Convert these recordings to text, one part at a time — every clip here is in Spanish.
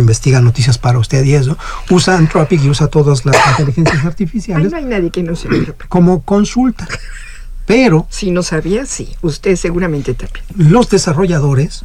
investiga noticias para usted y eso, usa Anthropic y usa todas las inteligencias artificiales. No hay nadie que no sepa. Como consulta. Pero si no sabía, sí, usted seguramente también. Los desarrolladores,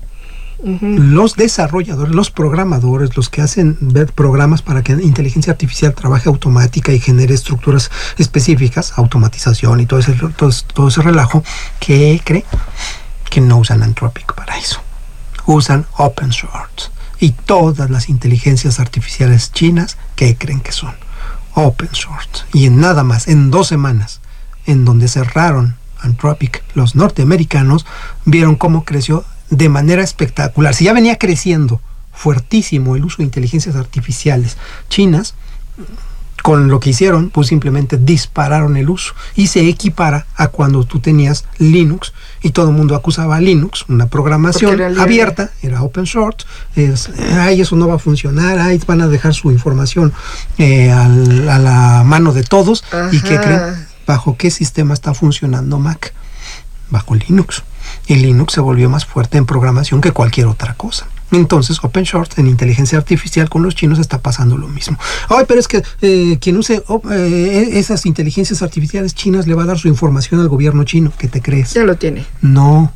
los programadores, los que hacen programas para que la inteligencia artificial trabaje automática y genere estructuras específicas, automatización y todo ese relajo, ¿qué cree? Que no usan Anthropic para eso. Usan open source. Y todas las inteligencias artificiales chinas, ¿qué creen que son? Open source. Y en nada más, en 2 semanas, en donde cerraron Anthropic, los norteamericanos vieron cómo creció de manera espectacular. Si ya venía creciendo fuertísimo el uso de inteligencias artificiales chinas, con lo que hicieron, pues simplemente dispararon el uso y se equipara a cuando tú tenías Linux y todo el mundo acusaba a Linux, una programación abierta, era open source, eso no va a funcionar, van a dejar su información a la mano de todos. Ajá. ¿Y qué creen? ¿Bajo qué sistema está funcionando Mac? Bajo Linux. Y Linux se volvió más fuerte en programación que cualquier otra cosa. Entonces, open source en inteligencia artificial con los chinos está pasando lo mismo. Ay, pero es que quien use esas inteligencias artificiales chinas le va a dar su información al gobierno chino. ¿Qué te crees? Ya lo tiene. No.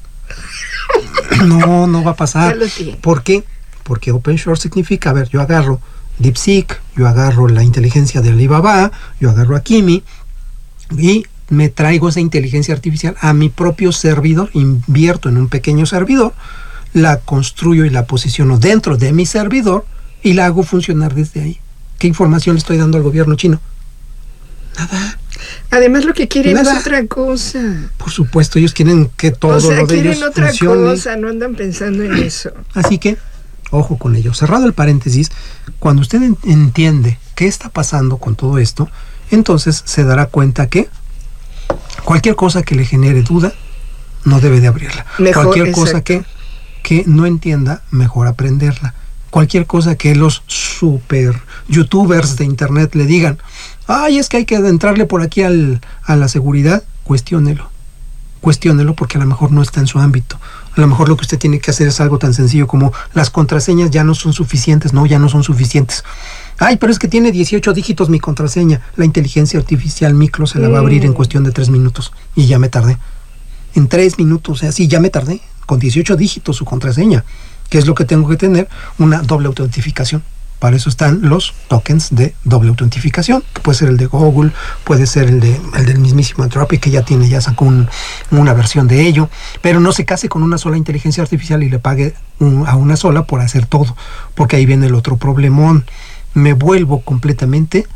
No va a pasar. Ya lo tiene. ¿Por qué? Porque open source significa, a ver, yo agarro DeepSeek, yo agarro la inteligencia de Alibaba, yo agarro a Kimi y me traigo esa inteligencia artificial a mi propio servidor, invierto en un pequeño servidor, la construyo y la posiciono dentro de mi servidor y la hago funcionar desde ahí. ¿Qué información le estoy dando al gobierno chino? Nada. Además lo que quieren es otra cosa. Por supuesto, ellos quieren que todo lo de ellos otra funcione. Cosa, no andan pensando en eso. Así que, ojo con ello. Cerrado el paréntesis, cuando usted entiende qué está pasando con todo esto, entonces se dará cuenta que cualquier cosa que le genere duda, no debe de abrirla. Mejor, cualquier cosa que no entienda, mejor aprenderla. Cualquier cosa que los super youtubers de internet le digan, ay, es que hay que entrarle por aquí a la seguridad, cuestiónelo porque a lo mejor no está en su ámbito. A lo mejor lo que usted tiene que hacer es algo tan sencillo como las contraseñas ya no son suficientes. Ay, pero es que tiene 18 dígitos mi contraseña. La inteligencia artificial micro se la va a abrir en cuestión de 3 minutos. Y ya me tardé. En 3 minutos, ya me tardé. Con 18 dígitos su contraseña. ¿Qué es lo que tengo que tener? Una doble autentificación. Para eso están los tokens de doble autentificación, que puede ser el de Google, puede ser el del mismísimo Anthropic, que ya sacó una versión de ello, pero no se case con una sola inteligencia artificial y le pague a una sola por hacer todo, porque ahí viene el otro problemón. Me vuelvo completamente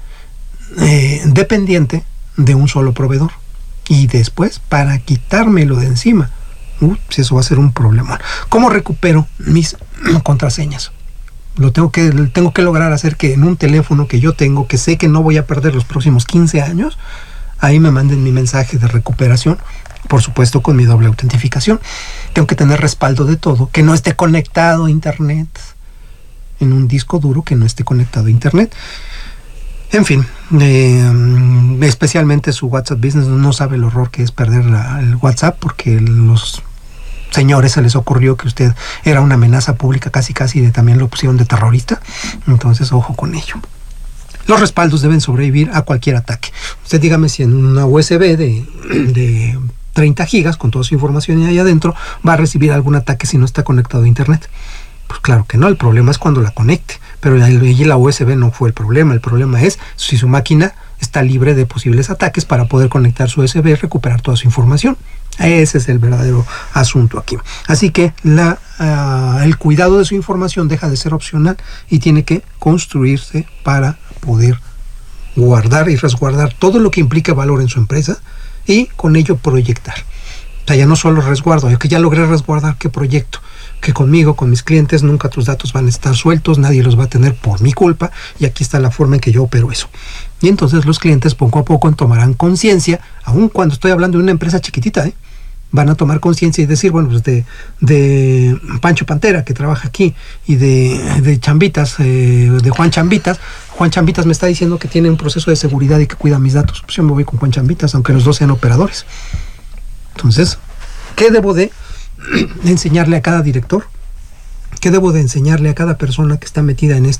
dependiente de un solo proveedor, y después, para quitármelo de encima, eso va a ser un problema. ¿Cómo recupero mis contraseñas? Tengo que lograr hacer que en un teléfono que yo tengo, que sé que no voy a perder los próximos 15 años, ahí me manden mi mensaje de recuperación, por supuesto con mi doble autentificación. Tengo que tener respaldo de todo, que no esté conectado a internet, en un disco duro que no esté conectado a internet. En fin, especialmente su WhatsApp Business no sabe el horror que es perder el WhatsApp, porque los señores se les ocurrió que usted era una amenaza pública, casi también lo pusieron de terrorista. Entonces, ojo con ello. Los respaldos deben sobrevivir a cualquier ataque. Usted dígame si en una USB de 30 gigas con toda su información ahí adentro va a recibir algún ataque si no está conectado a internet. Pues claro que no, el problema es cuando la conecte, pero la USB no fue el problema es si su máquina está libre de posibles ataques para poder conectar su USB y recuperar toda su información. Ese es el verdadero asunto aquí. Así que el cuidado de su información deja de ser opcional y tiene que construirse para poder guardar y resguardar todo lo que implica valor en su empresa y con ello proyectar. O sea, ya no solo resguardo, yo que ya logré resguardar, ¿qué proyecto? Que conmigo, con mis clientes, nunca tus datos van a estar sueltos, nadie los va a tener por mi culpa, y aquí está la forma en que yo opero eso. Y entonces los clientes poco a poco tomarán conciencia, aun cuando estoy hablando de una empresa chiquitita, van a tomar conciencia y decir, bueno, pues de Pancho Pantera, que trabaja aquí, y de Chambitas, de Juan Chambitas me está diciendo que tiene un proceso de seguridad y que cuida mis datos. Pues yo me voy con Juan Chambitas, aunque los dos sean operadores. Entonces, ¿qué debo de enseñarle a cada director? ¿Qué debo de enseñarle a cada persona que está metida en